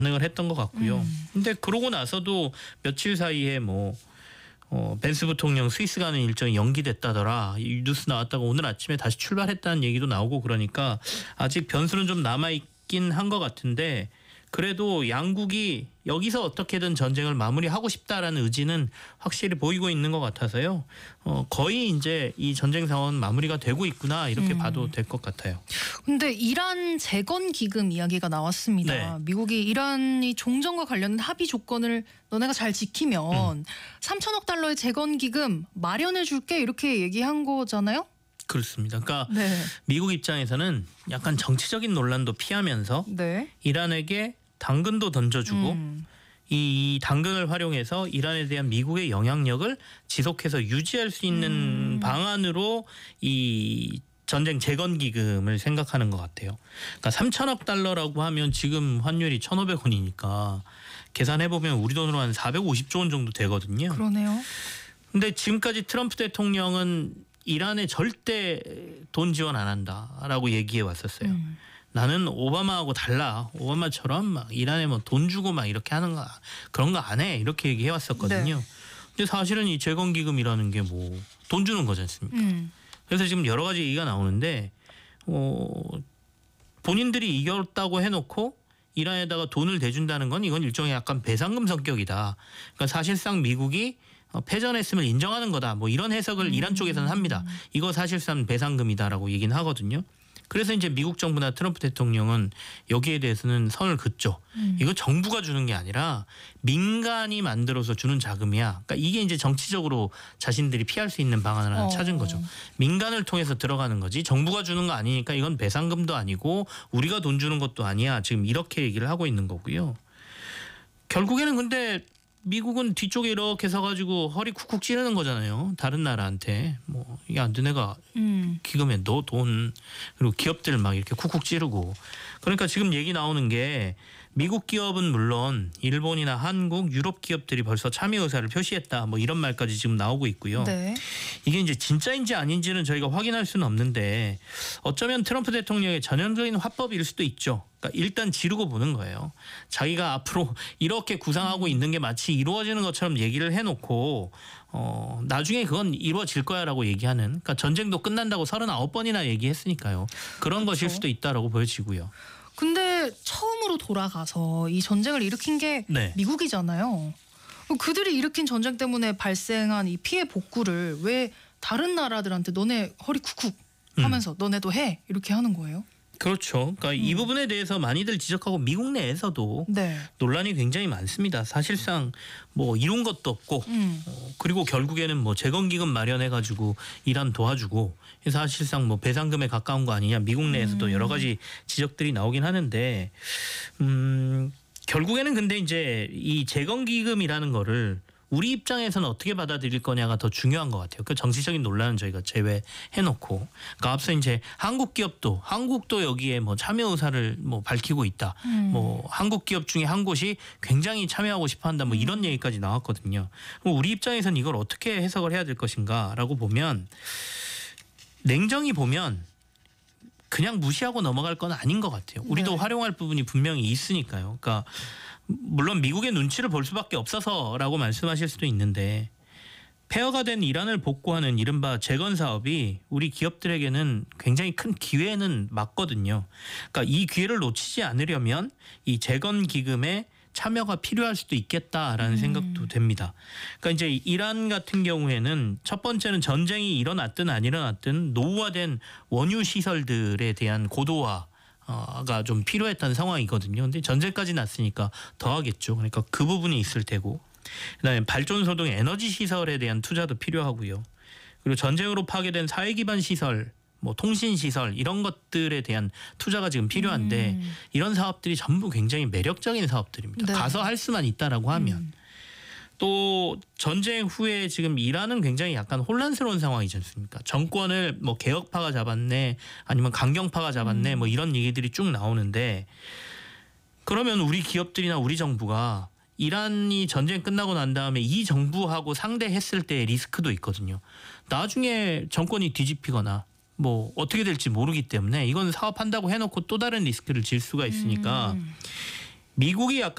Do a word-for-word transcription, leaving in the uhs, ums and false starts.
반응을 했던 것 같고요. 음. 근데 그러고 나서도 며칠 사이에 뭐 어, 벤스 부통령 스위스 가는 일정이 연기됐다더라. 이 뉴스 나왔다가 오늘 아침에 다시 출발했다는 얘기도 나오고 그러니까 아직 변수는 좀 남아있긴 한 것 같은데 그래도 양국이 여기서 어떻게든 전쟁을 마무리하고 싶다라는 의지는 확실히 보이고 있는 것 같아서요. 어, 거의 이제 이 전쟁 상황은 마무리가 되고 있구나 이렇게 음. 봐도 될 것 같아요. 근데 이란 재건 기금 이야기가 나왔습니다. 네. 미국이 이란이 종전과 관련된 합의 조건을 너네가 잘 지키면 음. 삼천억 달러의 재건 기금 마련해 줄게 이렇게 얘기한 거잖아요. 그렇습니다. 그러니까 네. 미국 입장에서는 약간 정치적인 논란도 피하면서 네. 이란에게 당근도 던져주고 음. 이 당근을 활용해서 이란에 대한 미국의 영향력을 지속해서 유지할 수 있는 음. 방안으로 이 전쟁 재건 기금을 생각하는 것 같아요. 그러니까 삼천억 달러라고 하면 지금 환율이 천오백 원이니까 계산해 보면 우리 돈으로 한 사백오십조 원 정도 되거든요. 그러네요. 근데 지금까지 트럼프 대통령은 이란에 절대 돈 지원 안 한다라고 얘기해 왔었어요. 음. 나는 오바마하고 달라. 오바마처럼 막 이란에 뭐 돈 주고 막 이렇게 하는 거 그런 거 안 해. 이렇게 얘기해 왔었거든요. 네. 근데 사실은 이 재건 기금이라는 게 뭐 돈 주는 거지 않습니까? 음. 그래서 지금 여러 가지 얘기가 나오는데 어, 본인들이 이겼다고 해놓고 이란에다가 돈을 대준다는 건 이건 일종의 약간 배상금 성격이다. 그러니까 사실상 미국이 패전했음을 인정하는 거다. 뭐 이런 해석을 음. 이란 쪽에서는 합니다. 이거 사실상 배상금이다라고 얘기는 하거든요. 그래서 이제 미국 정부나 트럼프 대통령은 여기에 대해서는 선을 긋죠. 음. 이거 정부가 주는 게 아니라 민간이 만들어서 주는 자금이야. 그러니까 이게 이제 정치적으로 자신들이 피할 수 있는 방안을 하나 어. 찾은 거죠. 민간을 통해서 들어가는 거지 정부가 주는 거 아니니까 이건 배상금도 아니고 우리가 돈 주는 것도 아니야. 지금 이렇게 얘기를 하고 있는 거고요. 결국에는 근데 미국은 뒤쪽에 이렇게 서가지고 허리 쿡쿡 찌르는 거잖아요. 다른 나라한테 뭐 이게 안 된 애가 음. 기금에 너 돈 그리고 기업들 막 이렇게 쿡쿡 찌르고 그러니까 지금 얘기 나오는 게 미국 기업은 물론 일본이나 한국, 유럽 기업들이 벌써 참여 의사를 표시했다. 뭐 이런 말까지 지금 나오고 있고요. 네. 이게 이제 진짜인지 아닌지는 저희가 확인할 수는 없는데 어쩌면 트럼프 대통령의 전형적인 화법일 수도 있죠. 그러니까 일단 지르고 보는 거예요. 자기가 앞으로 이렇게 구상하고 있는 게 마치 이루어지는 것처럼 얘기를 해놓고 어, 나중에 그건 이루어질 거야라고 얘기하는 그러니까 전쟁도 끝난다고 서른아홉 번이나 얘기했으니까요. 그런 그렇죠. 것일 수도 있다라고 보여지고요. 근데 처음으로 돌아가서 이 전쟁을 일으킨 게 네. 미국이잖아요. 그들이 일으킨 전쟁 때문에 발생한 이 피해 복구를 왜 다른 나라들한테 너네 허리 쿡쿡 하면서 음. 너네도 해 이렇게 하는 거예요? 그렇죠. 그러니까 음. 이 부분에 대해서 많이들 지적하고 미국 내에서도 네. 논란이 굉장히 많습니다. 사실상 뭐 이룬 것도 없고 음. 어, 그리고 결국에는 뭐 재건기금 마련해가지고 이란 도와주고 사실상 뭐 배상금에 가까운 거 아니냐 미국 내에서도 음. 여러 가지 지적들이 나오긴 하는데 음, 결국에는 근데 이제 이 재건기금이라는 거를 우리 입장에서는 어떻게 받아들일 거냐가 더 중요한 것 같아요. 그 정치적인 논란은 저희가 제외해놓고, 그러니까 앞서 이제 한국 기업도 한국도 여기에 뭐 참여 의사를 뭐 밝히고 있다. 음. 뭐 한국 기업 중에 한 곳이 굉장히 참여하고 싶어한다. 뭐 이런 얘기까지 나왔거든요. 그럼 우리 입장에서는 이걸 어떻게 해석을 해야 될 것인가라고 보면 냉정히 보면. 그냥 무시하고 넘어갈 건 아닌 것 같아요. 우리도 네. 활용할 부분이 분명히 있으니까요. 그러니까 물론 미국의 눈치를 볼 수밖에 없어서라고 말씀하실 수도 있는데 폐허가 된 이란을 복구하는 이른바 재건 사업이 우리 기업들에게는 굉장히 큰 기회는 맞거든요. 그러니까 이 기회를 놓치지 않으려면 이 재건 기금에 참여가 필요할 수도 있겠다라는 음. 생각도 됩니다. 그러니까 이제 이란 같은 경우에는 첫 번째는 전쟁이 일어났든 안 일어났든 노후화된 원유 시설들에 대한 고도화 가 좀 필요했던 상황이거든요. 근데 전쟁까지 났으니까 더 하겠죠. 그러니까 그 부분이 있을 테고 그다음에 발전소 등 에너지 시설에 대한 투자도 필요하고요. 그리고 전쟁으로 파괴된 사회 기반 시설 뭐 통신 시설 이런 것들에 대한 투자가 지금 필요한데 음. 이런 사업들이 전부 굉장히 매력적인 사업들입니다. 네. 가서 할 수만 있다라고 하면 음. 또 전쟁 후에 지금 이란은 굉장히 약간 혼란스러운 상황이지 않습니까? 정권을 뭐 개혁파가 잡았네 아니면 강경파가 잡았네 음. 뭐 이런 얘기들이 쭉 나오는데 그러면 우리 기업들이나 우리 정부가 이란이 전쟁 끝나고 난 다음에 이 정부하고 상대했을 때의 리스크도 있거든요. 나중에 정권이 뒤집히거나 뭐 어떻게 될지 모르기 때문에 이건 사업한다고 해놓고 또 다른 리스크를 질 수가 있으니까 음. 미국이 약간